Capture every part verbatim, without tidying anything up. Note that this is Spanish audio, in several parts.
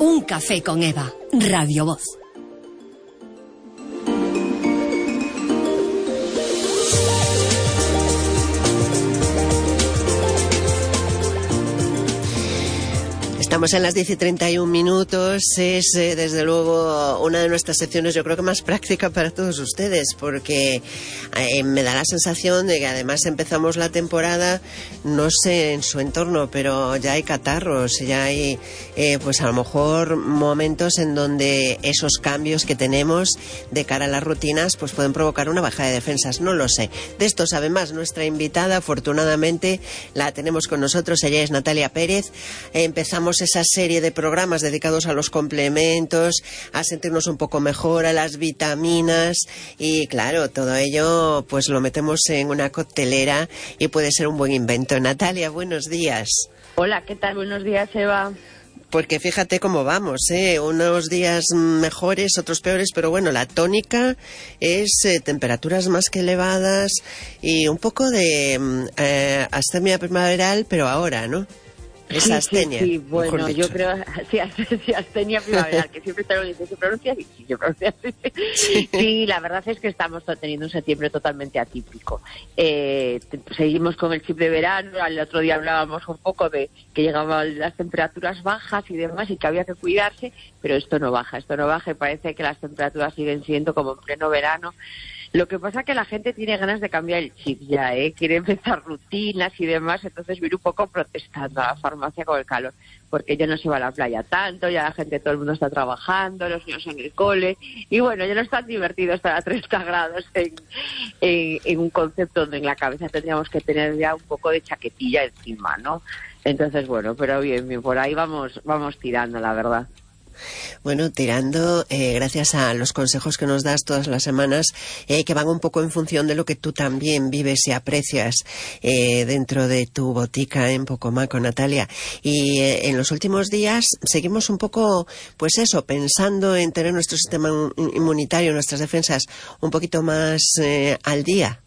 Un café con Eva, Radio Voz. Estamos en las diez y treinta y un minutos. Es eh, desde luego una de nuestras secciones, yo creo que más práctica para todos ustedes, porque eh, me da la sensación de que además empezamos la temporada, no sé en su entorno, pero ya hay catarros, ya hay eh, pues a lo mejor momentos en donde esos cambios que tenemos de cara a las rutinas pues pueden provocar una bajada de defensas, no lo sé. De esto sabe más nuestra invitada, afortunadamente la tenemos con nosotros, ella es Natalia Pérez. Eh, empezamos esa serie de programas dedicados a los complementos, a sentirnos un poco mejor, a las vitaminas, y claro, todo ello pues lo metemos en una coctelera y puede ser un buen invento. Natalia, buenos días. Hola, ¿qué tal? Buenos días, Eva. Porque fíjate cómo vamos, ¿eh? Unos días mejores, otros peores, pero bueno, la tónica es eh, temperaturas más que elevadas y un poco de eh, astemia primaveral, pero ahora, ¿no? Esa sí, astenia. Sí, sí. Bueno, yo creo, sí, sí, astenia primaveral, que siempre te lo dice, ¿se pronuncia así? Sí, se pronuncia así. Sí. Sí, la verdad es que estamos teniendo un septiembre totalmente atípico. Eh, seguimos con el chip de verano, el otro día hablábamos un poco de que llegaban las temperaturas bajas y demás y que había que cuidarse, pero esto no baja, esto no baja y parece que las temperaturas siguen siendo como en pleno verano. Lo que pasa es que la gente tiene ganas de cambiar el chip ya, ¿eh? Quiere empezar rutinas y demás, entonces viene un poco protestando a la farmacia con el calor, porque ya no se va a la playa tanto, ya la gente, todo el mundo está trabajando, los niños en el cole, y bueno, ya no es tan divertido estar a treinta grados en, en, en un concepto donde en la cabeza tendríamos que tener ya un poco de chaquetilla encima, ¿no? Entonces, bueno, pero bien, bien, por ahí vamos, vamos tirando, la verdad. Bueno, tirando, eh, gracias a los consejos que nos das todas las semanas, eh, que van un poco en función de lo que tú también vives y aprecias eh, dentro de tu botica en Pocomaco, Natalia. Y eh, en los últimos días seguimos un poco, pues eso, pensando en tener nuestro sistema inmunitario, nuestras defensas un poquito más eh, al día.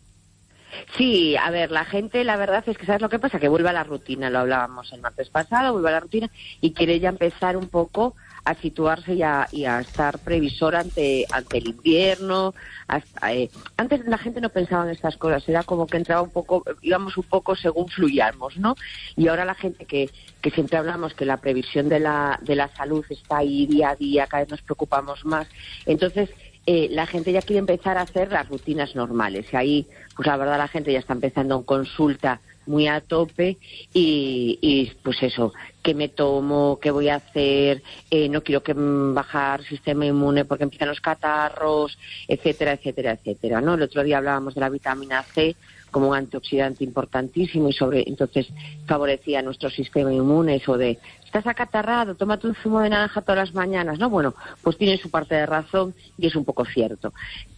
Sí, a ver, la gente, la verdad es que, ¿sabes lo que pasa? Que vuelve a la rutina, lo hablábamos el martes pasado, vuelve a la rutina y quiere ya empezar un poco a situarse y a, y a estar previsor ante ante el invierno. Hasta, eh, antes la gente no pensaba en estas cosas, era como que entraba un poco, íbamos un poco según fluyamos, ¿no? Y ahora la gente que, que siempre hablamos que la previsión de la, de la salud está ahí día a día, cada vez nos preocupamos más, entonces eh, la gente ya quiere empezar a hacer las rutinas normales, y ahí, pues la verdad la gente ya está empezando en consulta muy a tope y, y pues eso, qué me tomo, qué voy a hacer, eh, no quiero que bajar el sistema inmune porque empiezan los catarros, etcétera, etcétera, etcétera, ¿no? El otro día hablábamos de la vitamina C como un antioxidante importantísimo y sobre entonces favorecía nuestro sistema inmune, eso de estás acatarrado, tómate un zumo de naranja todas las mañanas, ¿no? Bueno, pues tiene su parte de razón y es un poco cierto.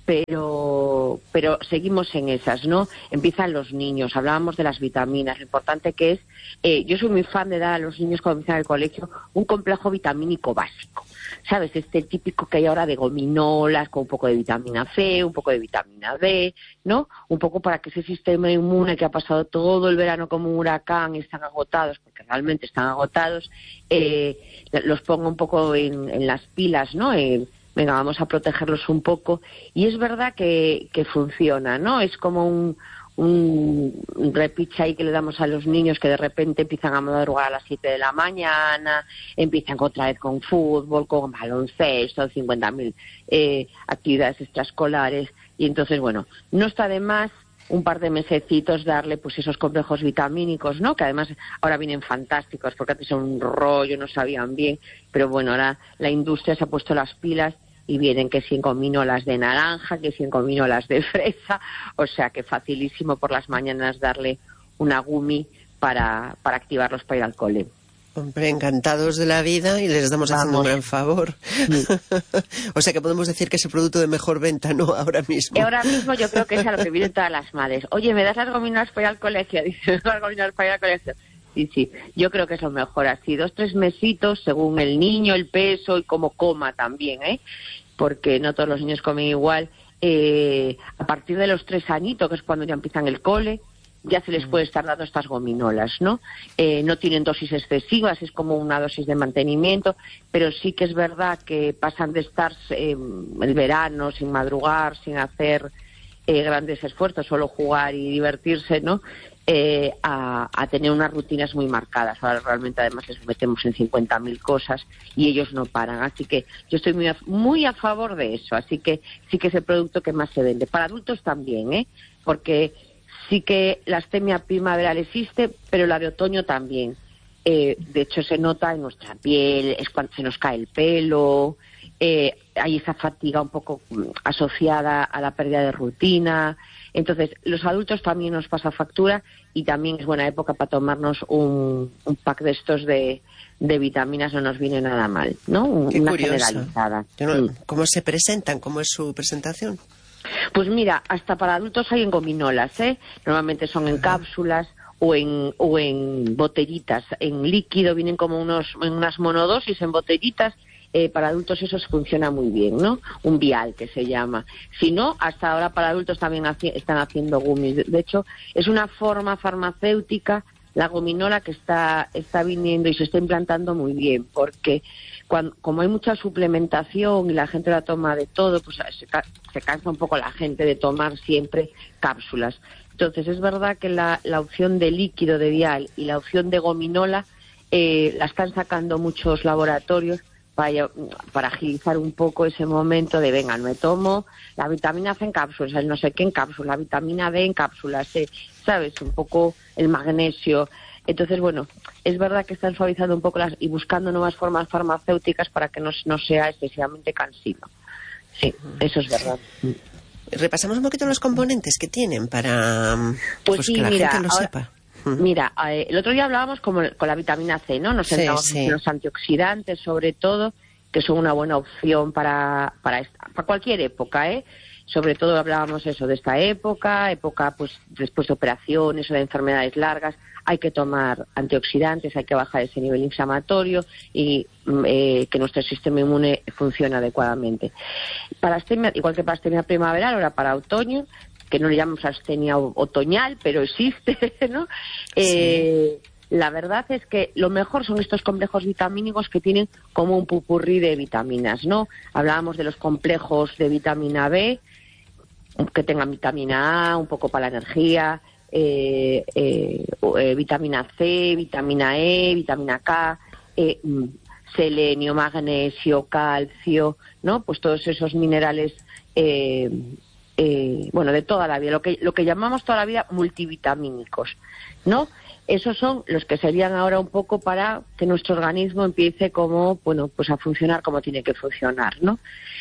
Pero pero seguimos en esas, ¿no? Empiezan los niños, hablábamos de las vitaminas, lo importante que es, eh, yo soy muy fan de dar a los niños cuando empiezan el colegio un complejo vitamínico básico, ¿sabes? Este típico que hay ahora de gominolas, con un poco de vitamina C, un poco de vitamina D, ¿no? Un poco para que ese sistema inmune que ha pasado todo el verano como un huracán y están agotados, porque realmente están agotados, eh, los ponga un poco en, en las pilas, ¿no? Eh, venga, vamos a protegerlos un poco. Y es verdad que, que funciona, ¿no? Es como un, un, un repiche ahí que le damos a los niños que de repente empiezan a madrugar a las siete de la mañana, empiezan otra vez con fútbol, con baloncesto, cincuenta mil eh, actividades extraescolares. Y entonces, bueno, no está de más un par de mesecitos darle pues esos complejos vitamínicos, ¿no? Que además ahora vienen fantásticos porque antes son un rollo, no sabían bien, pero bueno, ahora la industria se ha puesto las pilas y vienen que si en gominolas de naranja, que si en gominolas de fresa, o sea que facilísimo por las mañanas darle una gumi para, para activarlos para ir al cole. Hombre, encantados de la vida y les estamos Vamos. haciendo un gran favor. Sí. O sea que podemos decir que es el producto de mejor venta, ¿no? Ahora mismo. Y ahora mismo yo creo que es a lo que vienen todas las madres. Oye, ¿me das las gominolas para ir al colegio? Dice, las gominolas para ir al colegio. Sí, sí, yo creo que es lo mejor. Así, dos, tres mesitos, según el niño, el peso y cómo coma también, ¿eh? Porque no todos los niños comen igual. Eh, a partir de los tres añitos, que es cuando ya empiezan el cole, ya se les puede estar dando estas gominolas, ¿no? Eh, no tienen dosis excesivas, es como una dosis de mantenimiento, pero sí que es verdad que pasan de estar eh, el verano sin madrugar, sin hacer eh, grandes esfuerzos, solo jugar y divertirse, ¿no? Eh, a, a tener unas rutinas muy marcadas. Ahora realmente además les metemos en cincuenta mil cosas y ellos no paran, así que yo estoy muy a, muy a favor de eso, así que sí que es el producto que más se vende. Para adultos también, ¿eh? Porque sí que la astemia primaveral existe, pero la de otoño también. Eh, de hecho se nota en nuestra piel, es cuando se nos cae el pelo, eh, hay esa fatiga un poco asociada a la pérdida de rutina. Entonces, los adultos también nos pasa factura y también es buena época para tomarnos un, un pack de estos de, de vitaminas, no nos viene nada mal, ¿no? Qué Una curioso. generalizada. No, Mm. ¿Cómo se presentan? ¿Cómo es su presentación? Pues mira, hasta para adultos hay en gominolas, ¿eh? Normalmente son en cápsulas o en o en botellitas. En líquido vienen como unos en unas monodosis en botellitas. Eh, para adultos eso funciona muy bien, ¿no? Un vial que se llama. Si no, hasta ahora para adultos también haci- están haciendo gummies. De hecho, es una forma farmacéutica, la gominola, que está está viniendo y se está implantando muy bien, porque cuando, como hay mucha suplementación y la gente la toma de todo, pues se, ca- se cansa un poco la gente de tomar siempre cápsulas. Entonces, es verdad que la, la opción de líquido de vial y la opción de gominola eh, la están sacando muchos laboratorios para, para agilizar un poco ese momento de, venga, me tomo la vitamina C en cápsulas, el no sé qué en cápsulas, la vitamina D en cápsulas, eh, ¿sabes? Un poco el magnesio. Entonces, bueno, es verdad que están suavizando un poco las y buscando nuevas formas farmacéuticas para que no, no sea excesivamente cansino. Sí, eso es verdad. Repasamos un poquito los componentes que tienen para Pues, pues sí, que la mira, gente lo ahora, sepa. Mira, eh, el otro día hablábamos como, con la vitamina C, ¿no? Nos Sí, centramos sí. en los antioxidantes, sobre todo, que son una buena opción para, para, esta- para cualquier época, ¿eh? Sobre todo hablábamos eso de esta época, época pues después de operaciones o de enfermedades largas, hay que tomar antioxidantes, hay que bajar ese nivel inflamatorio y mm, eh, que nuestro sistema inmune funcione adecuadamente. Para astemia, igual que para astemia primaveral, ahora para otoño, que no le llamamos astenia o- otoñal, pero existe, ¿no? Eh, la verdad es que lo mejor son estos complejos vitamínicos que tienen como un pupurrí de vitaminas, ¿no? Hablábamos de los complejos de vitamina B, que tengan vitamina A, un poco para la energía, eh, eh, o, eh, vitamina C, vitamina E, vitamina K, eh, mm, selenio, magnesio, calcio, ¿no? Pues todos esos minerales, eh, eh, bueno, de toda la vida, lo que, lo que llamamos toda la vida multivitamínicos, ¿no? Esos son los que serían ahora un poco para que nuestro organismo empiece como, bueno, pues a funcionar como tiene que funcionar, ¿no?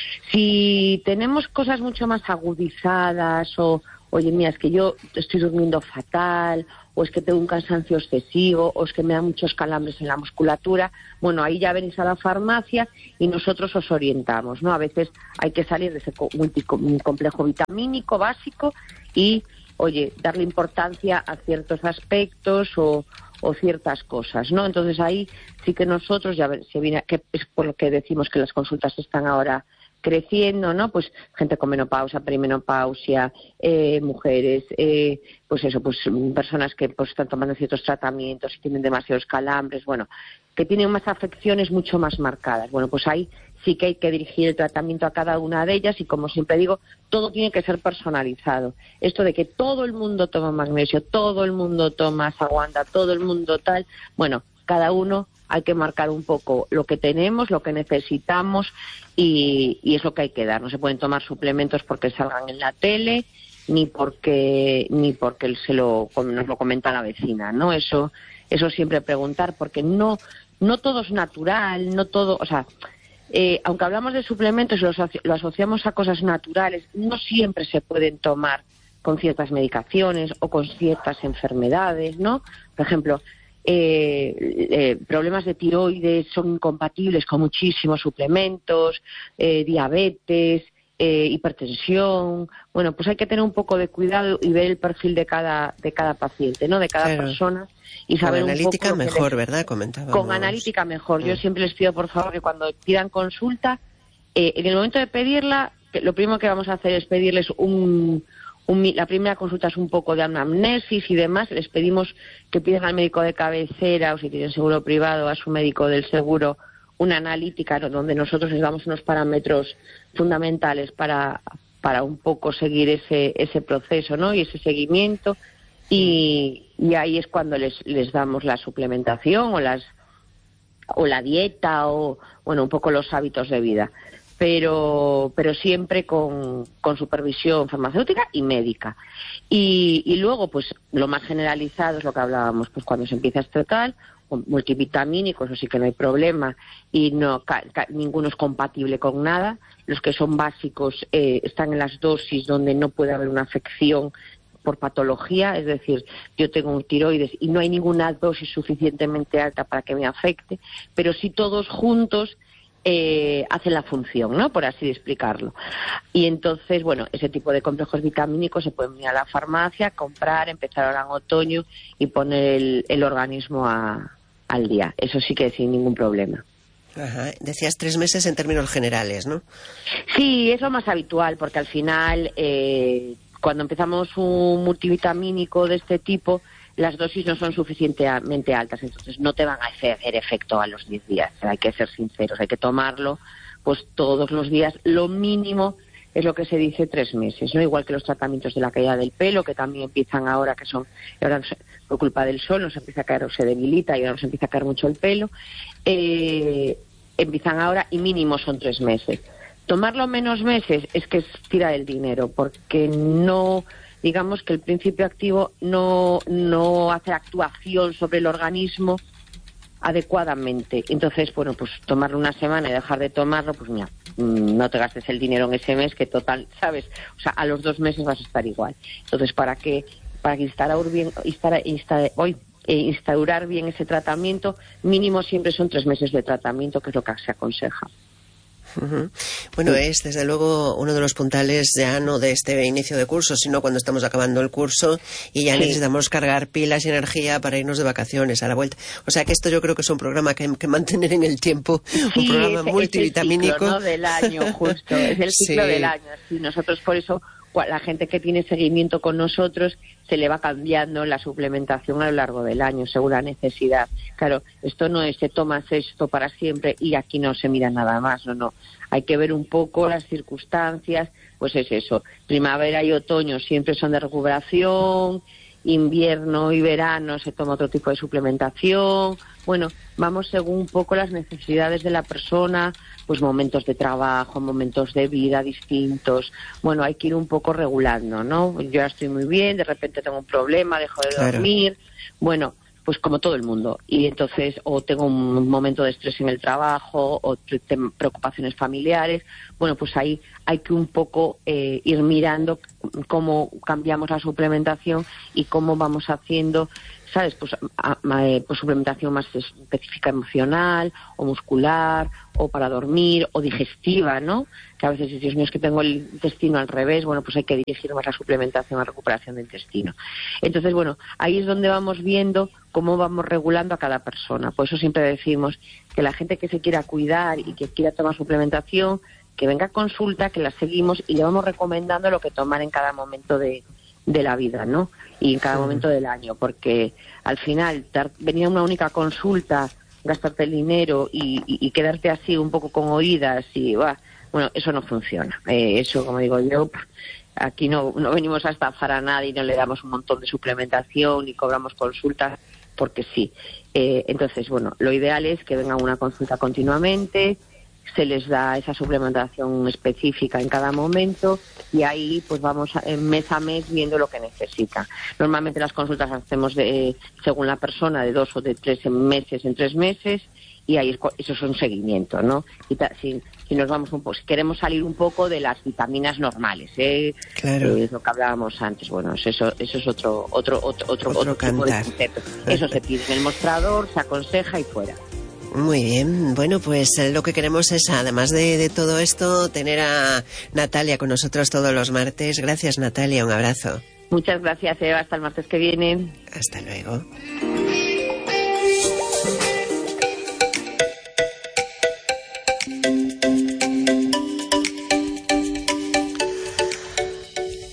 Si tenemos cosas mucho más agudizadas o, oye, mira, es que yo estoy durmiendo fatal, o es que tengo un cansancio excesivo, o es que me dan muchos calambres en la musculatura, bueno, ahí ya venís a la farmacia y nosotros os orientamos, ¿no? A veces hay que salir de ese co- multico- complejo vitamínico básico y, oye, darle importancia a ciertos aspectos o, o ciertas cosas, ¿no? Entonces ahí sí que nosotros, ya ver, se viene, que es por lo que decimos que las consultas están ahora creciendo, ¿no? Pues gente con menopausia, perimenopausia, eh, mujeres, eh, pues eso, pues personas que pues están tomando ciertos tratamientos y tienen demasiados calambres, bueno, que tienen más afecciones mucho más marcadas. Bueno, pues ahí sí que hay que dirigir el tratamiento a cada una de ellas y, como siempre digo, todo tiene que ser personalizado. Esto de que todo el mundo toma magnesio, todo el mundo toma ashwagandha, todo el mundo tal, bueno, cada uno hay que marcar un poco lo que tenemos, lo que necesitamos y, y es lo que hay que dar. No se pueden tomar suplementos porque salgan en la tele ni porque ni porque se lo, nos lo comenta la vecina, ¿no? Eso eso siempre preguntar, porque no no todo es natural, no todo, o sea, eh, aunque hablamos de suplementos y lo, asoci- lo asociamos a cosas naturales, no siempre se pueden tomar con ciertas medicaciones o con ciertas enfermedades, ¿no? Por ejemplo, Eh, eh, problemas de tiroides son incompatibles con muchísimos suplementos, eh, diabetes, eh, hipertensión. Bueno, pues hay que tener un poco de cuidado y ver el perfil de cada de cada paciente, ¿no? De cada Claro. persona y saber Con un analítica poco lo que mejor, les- ¿verdad? Comentábamos. Con analítica mejor. Yo Mm. siempre les pido, por favor, que cuando pidan consulta, eh, en el momento de pedirla, que lo primero que vamos a hacer es pedirles un un, la primera consulta es un poco de anamnesis y demás. Les pedimos que pidan al médico de cabecera, o si tienen seguro privado, a su médico del seguro, una analítica, ¿no?, donde nosotros les damos unos parámetros fundamentales para, para un poco seguir ese, ese proceso, ¿no?, y ese seguimiento. Y, y ahí es cuando les, les damos la suplementación o las o la dieta o, bueno, un poco los hábitos de vida. Pero, pero siempre con, con supervisión farmacéutica y médica. Y, y luego, pues, lo más generalizado es lo que hablábamos, pues cuando se empieza este tal, multivitamínicos, así que no hay problema, y no ca, ca, ninguno es compatible con nada. Los que son básicos eh, están en las dosis donde no puede haber una afección por patología, es decir, yo tengo un tiroides y no hay ninguna dosis suficientemente alta para que me afecte, pero sí todos juntos Eh, hacen la función, ¿no?, por así explicarlo. Y entonces, bueno, ese tipo de complejos vitamínicos se pueden ir a la farmacia, comprar, empezar ahora en otoño y poner el, el organismo a, al día. Eso sí que sin ningún problema. Ajá. Decías tres meses en términos generales, ¿no? Sí, es lo más habitual, porque al final, eh, cuando empezamos un multivitamínico de este tipo, las dosis no son suficientemente altas, entonces no te van a hacer efecto a los diez días. Hay que ser sinceros, hay que tomarlo pues todos los días. Lo mínimo es lo que se dice tres meses, ¿no? Igual que los tratamientos de la caída del pelo, que también empiezan ahora, que son ahora por culpa del sol, nos empieza a caer o se debilita y ahora nos empieza a caer mucho el pelo. Eh, empiezan ahora y mínimo son tres meses. Tomarlo menos meses es que es tirar el dinero, porque no... digamos que el principio activo no, no hace actuación sobre el organismo adecuadamente. Entonces, bueno, pues tomarlo una semana y dejar de tomarlo, pues mira, no te gastes el dinero en ese mes, que total, ¿sabes? O sea, a los dos meses vas a estar igual. Entonces, ¿para qué? Para instaurar bien, instaurar, instaurar, hoy, eh, instaurar bien ese tratamiento, mínimo siempre son tres meses de tratamiento, que es lo que se aconseja. Uh-huh. Bueno, es desde luego uno de los puntales ya no de este inicio de curso, sino cuando estamos acabando el curso y ya sí. necesitamos cargar pilas y energía para irnos de vacaciones a la vuelta. O sea que esto yo creo que es un programa que hay que mantener en el tiempo, sí, un programa ese, multivitamínico. Es el ciclo, ¿no?, del año, justo, es el ciclo sí. del año. Sí, nosotros por eso, la gente que tiene seguimiento con nosotros, se le va cambiando la suplementación a lo largo del año, según la necesidad. Claro, esto no es, se tomas esto para siempre y aquí no se mira nada más, no, no. Hay que ver un poco las circunstancias, pues es eso. Primavera y otoño siempre son de recuperación, invierno y verano se toma otro tipo de suplementación. Bueno, vamos según un poco las necesidades de la persona, pues momentos de trabajo, momentos de vida distintos. Bueno, hay que ir un poco regulando, ¿no? Yo ya estoy muy bien, de repente tengo un problema, dejo de claro. dormir. Bueno, pues como todo el mundo. Y entonces, o tengo un momento de estrés en el trabajo, o preocupaciones familiares. Bueno, pues ahí hay que un poco eh, ir mirando cómo cambiamos la suplementación y cómo vamos haciendo, ¿sabes? Pues, a, a, pues suplementación más específica emocional, o muscular, o para dormir, o digestiva, ¿no? Que a veces, Dios mío, es que tengo el intestino al revés, bueno, pues hay que dirigir más la suplementación a recuperación de intestino. Entonces, bueno, ahí es donde vamos viendo cómo vamos regulando a cada persona. Por eso siempre decimos que la gente que se quiera cuidar y que quiera tomar suplementación, que venga a consulta, que la seguimos y le vamos recomendando lo que tomar en cada momento de, de la vida, ¿no? Y en cada sí. momento del año, porque al final dar, venir a una única consulta, gastarte el dinero y, y, y quedarte así un poco con oídas y bah, bueno, eso no funciona. Eh, eso, como digo yo, aquí no, no venimos a estafar a nadie, no le damos un montón de suplementación ni cobramos consultas porque sí. Eh, entonces, bueno, lo ideal es que vengan a una consulta continuamente, se les da esa suplementación específica en cada momento y ahí pues vamos a, mes a mes viendo lo que necesita. Normalmente las consultas hacemos de, según la persona, de dos o de tres meses en tres meses y ahí es, eso es un seguimiento, ¿no? Y ta, si, si nos vamos un poco, si queremos salir un poco de las vitaminas normales, ¿eh? Claro. Eh, es lo que hablábamos antes. Bueno, eso, eso es otro otro otro otro, otro, otro tipo de concepto. Eso se pide en el mostrador, se aconseja y fuera. Muy bien, bueno, pues eh, lo que queremos es, además de, de todo esto, tener a Natalia con nosotros todos los martes. Gracias, Natalia, un abrazo. Muchas gracias, Eva, hasta el martes que viene. Hasta luego. Pues vamos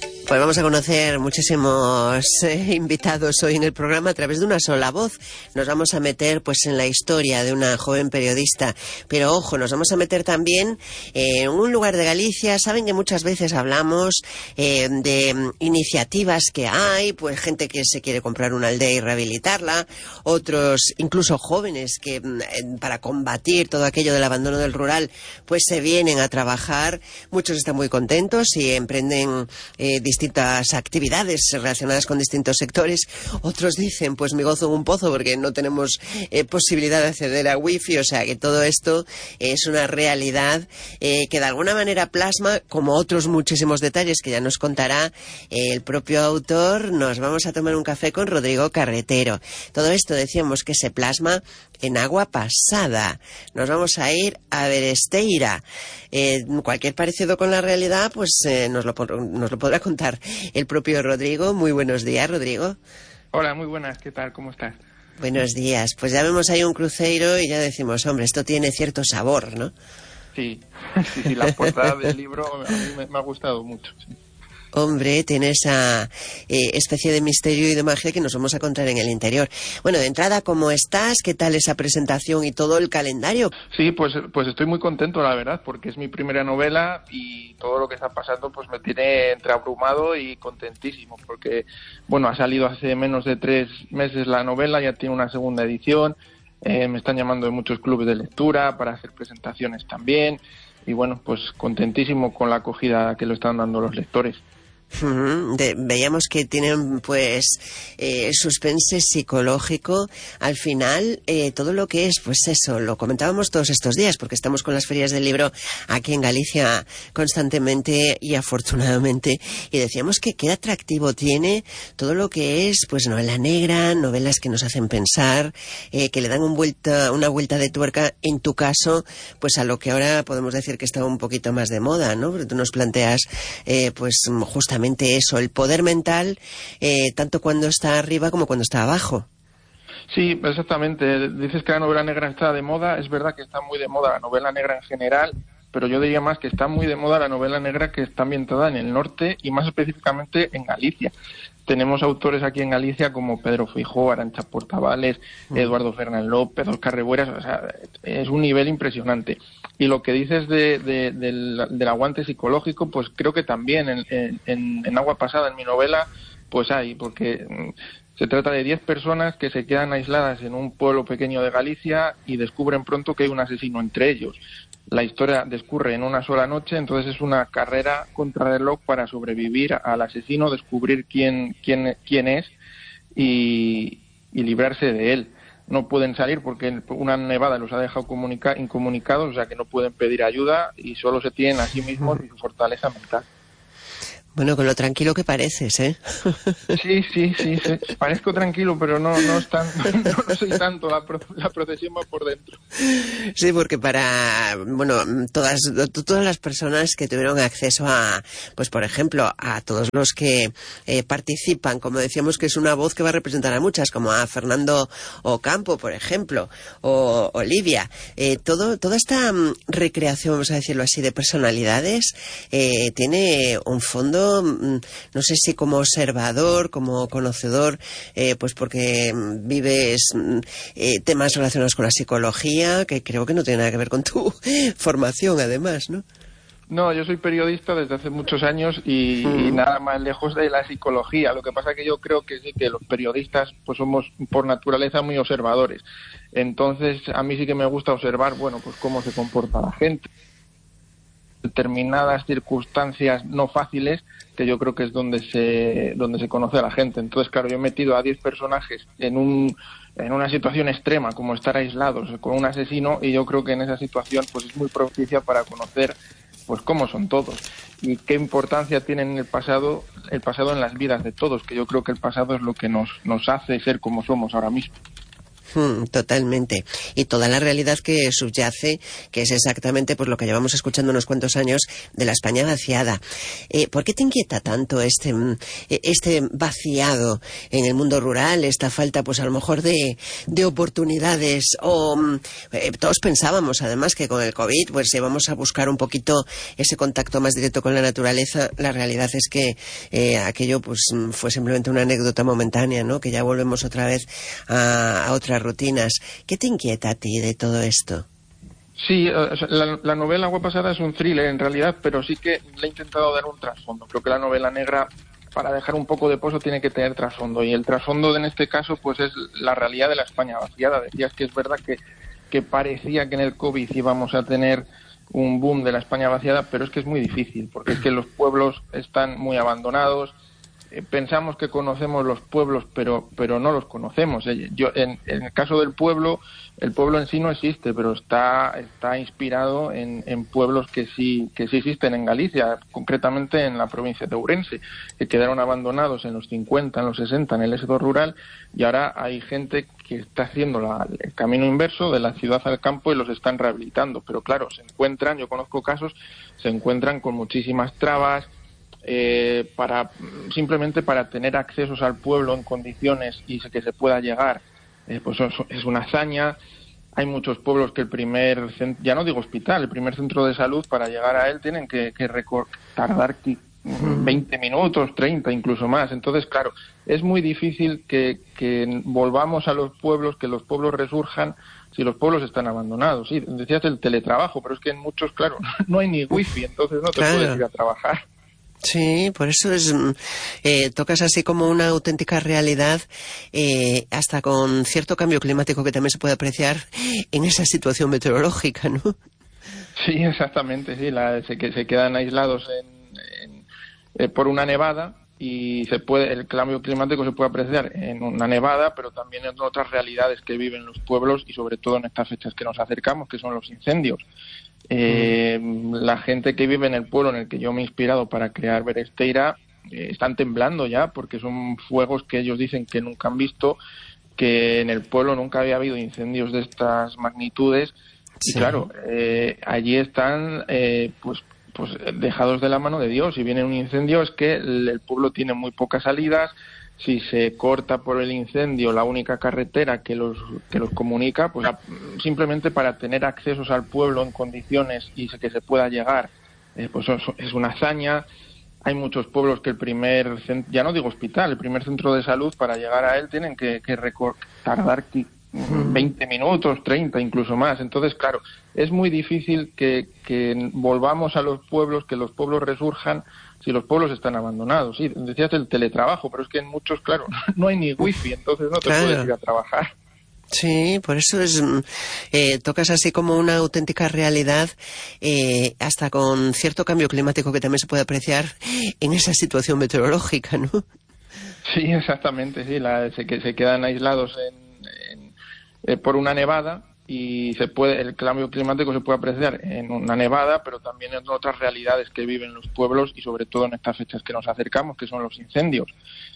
vamos a conocer muchísimos eh, invitados hoy en el programa a través de una sola voz. Nos vamos a meter pues en la historia de una joven periodista, pero ojo, nos vamos a meter también eh, en un lugar de Galicia. Saben que muchas veces hablamos eh, de um, iniciativas que hay, pues gente que se quiere comprar una aldea y rehabilitarla, otros incluso jóvenes que eh, para combatir todo aquello del abandono del rural pues se vienen a trabajar. Muchos están muy contentos y emprenden eh, distintas actividades relacionadas con distintos sectores. Otros dicen, pues me gozo en un pozo porque no tenemos eh, posibilidad de acceder a wifi. O sea que todo esto es una realidad eh, que de alguna manera plasma, como otros muchísimos detalles que ya nos contará eh, el propio autor. Nos vamos a tomar un café con Rodrigo Carretero. Todo esto decíamos que se plasma en Agua Pasada. Nos vamos a ir a Beresteira. Eh, cualquier parecido con la realidad, pues eh, nos, lo, nos lo podrá contar el propio Rodrigo. Muy buenos días, Rodrigo. Hola, muy buenas. ¿Qué tal? ¿Cómo estás? Buenos días. Pues ya vemos ahí un cruceiro y ya decimos, hombre, esto tiene cierto sabor, ¿no? Sí, sí, sí, la portada del libro a mí me, me ha gustado mucho, sí. Hombre, tiene esa eh, especie de misterio y de magia que nos vamos a contar en el interior. Bueno, de entrada, ¿cómo estás? ¿Qué tal esa presentación y todo el calendario? Sí, pues pues estoy muy contento, la verdad, porque es mi primera novela y todo lo que está pasando pues me tiene entre abrumado y contentísimo, porque, bueno, ha salido hace menos de tres meses la novela, ya tiene una segunda edición, eh, me están llamando de muchos clubes de lectura para hacer presentaciones también, y bueno, pues contentísimo con la acogida que lo están dando los lectores. Uh-huh. De, veíamos que tienen pues eh, suspense psicológico al final, eh, todo lo que es pues eso, lo comentábamos todos estos días porque estamos con las ferias del libro aquí en Galicia constantemente y afortunadamente, y decíamos que qué atractivo tiene todo lo que es pues novela negra, novelas que nos hacen pensar, eh, que le dan un vuelta, una vuelta de tuerca, en tu caso pues a lo que ahora podemos decir que está un poquito más de moda, ¿no? Porque tú nos planteas eh, pues justamente eso, el poder mental, eh, tanto cuando está arriba como cuando está abajo. Sí, exactamente. Dices que la novela negra está de moda. Es verdad que está muy de moda la novela negra en general, pero yo diría más que está muy de moda la novela negra que está ambientada en el norte y más específicamente en Galicia. Tenemos autores aquí en Galicia como Pedro Feijóo, Arantxa Portavales, mm. Eduardo Fernán López, Óscar Rebueras. O sea, es un nivel impresionante. Y lo que dices de, de, del, del aguante psicológico, pues creo que también en, en, en Agua Pasada, en mi novela, pues hay, porque se trata de diez personas que se quedan aisladas en un pueblo pequeño de Galicia y descubren pronto que hay un asesino entre ellos. La historia discurre en una sola noche, entonces es una carrera contrarreloj para sobrevivir al asesino, descubrir quién, quién, quién es y, y librarse de él. No pueden salir porque una nevada los ha dejado comunica- incomunicados, o sea que no pueden pedir ayuda y solo se tienen a sí mismos y su fortaleza mental. Bueno, con lo tranquilo que pareces, ¿eh? Sí, sí, sí, sí. Parezco tranquilo, pero no, no, es tan, no, no soy tanto, la, pro, la procesión va por dentro. Sí, porque para, bueno, todas, todas las personas que tuvieron acceso a, pues por ejemplo, a todos los que eh, participan, como decíamos que es una voz que va a representar a muchas, como a Fernando Ocampo, por ejemplo, o Olivia, eh, todo, toda esta um, recreación, vamos a decirlo así, de personalidades, eh, tiene un fondo, no sé si como observador, como conocedor, eh, pues porque vives eh, temas relacionados con la psicología, que creo que no tiene nada que ver con tu formación, además, ¿no? No, yo soy periodista desde hace muchos años y, mm. y nada más lejos de la psicología. Lo que pasa es que yo creo que sí, que los periodistas pues somos por naturaleza muy observadores. Entonces, a mí sí que me gusta observar, bueno, pues cómo se comporta la gente. Determinadas circunstancias no fáciles, que yo creo que es donde se donde se conoce a la gente. Entonces, claro, yo he metido a diez personajes en un en una situación extrema, como estar aislados con un asesino, y yo creo que en esa situación pues es muy propicia para conocer pues cómo son todos y qué importancia tiene en el pasado el pasado en las vidas de todos, que yo creo que el pasado es lo que nos nos hace ser como somos ahora mismo. Hmm, totalmente. Y toda la realidad que subyace, que es exactamente pues lo que llevamos escuchando unos cuantos años de la España vaciada. Eh, ¿Por qué te inquieta tanto este, este vaciado en el mundo rural, esta falta pues a lo mejor de, de oportunidades? O eh, todos pensábamos además que con el COVID pues íbamos a buscar un poquito ese contacto más directo con la naturaleza. La realidad es que eh, aquello pues fue simplemente una anécdota momentánea, ¿no? Que ya volvemos otra vez a, a otra rutinas. ¿Qué te inquieta a ti de todo esto? Sí, la, la novela Agua Pasada es un thriller en realidad, pero sí que le he intentado dar un trasfondo. Creo que la novela negra, para dejar un poco de pozo, tiene que tener trasfondo, y el trasfondo en este caso pues es la realidad de la España vaciada. Decías que es verdad que, que parecía que en el COVID íbamos a tener un boom de la España vaciada, pero es que es muy difícil, porque es que los pueblos están muy abandonados. Eh, pensamos que conocemos los pueblos, pero pero no los conocemos. Eh, yo en, en el caso del pueblo, el pueblo en sí no existe, pero está está inspirado en, en pueblos que sí que sí existen en Galicia, concretamente en la provincia de Ourense, que quedaron abandonados en los cincuenta, en los sesenta, en el éxodo rural, y ahora hay gente que está haciendo la, el camino inverso de la ciudad al campo y los están rehabilitando. Pero claro, se encuentran, yo conozco casos, se encuentran con muchísimas trabas. Eh, para simplemente para tener accesos al pueblo en condiciones y que se pueda llegar, eh, pues es, es una hazaña. Hay muchos pueblos que el primer, ya no digo hospital, el primer centro de salud, para llegar a él tienen que, que recor- tardar veinte minutos, treinta, incluso más. Entonces, claro, es muy difícil que, que volvamos a los pueblos, que los pueblos resurjan si los pueblos están abandonados. Sí, decías el teletrabajo, pero es que en muchos, claro, no hay ni wifi, entonces no te claro. puedes ir a trabajar. Sí, por eso es eh, tocas así como una auténtica realidad, eh, hasta con cierto cambio climático que también se puede apreciar en esa situación meteorológica, ¿no? Sí, exactamente, sí, la, se, que se quedan aislados en, en, eh, por una nevada, y se puede el cambio climático se puede apreciar en una nevada, pero también en otras realidades que viven los pueblos, y sobre todo en estas fechas que nos acercamos, que son los incendios. Eh, la gente que vive en el pueblo en el que yo me he inspirado para crear Beresteira eh, están temblando ya, porque son fuegos que ellos dicen que nunca han visto, que en el pueblo nunca había habido incendios de estas magnitudes. Sí. Y claro, eh, allí están eh, pues pues dejados de la mano de Dios. Si viene un incendio es que el, el pueblo tiene muy pocas salidas. Si se corta por el incendio la única carretera que los que los comunica, pues simplemente para tener accesos al pueblo en condiciones y que se pueda llegar, eh, pues es una hazaña. Hay muchos pueblos que el primer, ya no digo hospital, el primer centro de salud, para llegar a él tienen que, que recor- tardar veinte minutos, treinta, incluso más. Entonces, claro, es muy difícil que, que volvamos a los pueblos, que los pueblos resurjan si los pueblos están abandonados. Sí, decías el teletrabajo, pero es que en muchos, claro, no hay ni wifi, entonces no te claro. puedes ir a trabajar. Sí, por eso es eh, tocas así como una auténtica realidad, eh, hasta con cierto cambio climático que también se puede apreciar en esa situación meteorológica, ¿no? Sí, exactamente, sí, la, se, que se quedan aislados en, en, eh, por una nevada, y se puede el cambio climático se puede apreciar en una nevada, pero también en otras realidades que viven los pueblos, y sobre todo en estas fechas que nos acercamos, que son los incendios.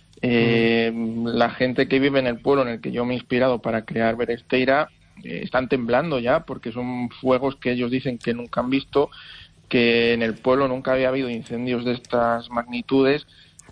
Eh, mm. La gente que vive en el pueblo en el que yo me he inspirado para crear Beresteira eh, están temblando ya, porque son fuegos que ellos dicen que nunca han visto, que en el pueblo nunca había habido incendios de estas magnitudes.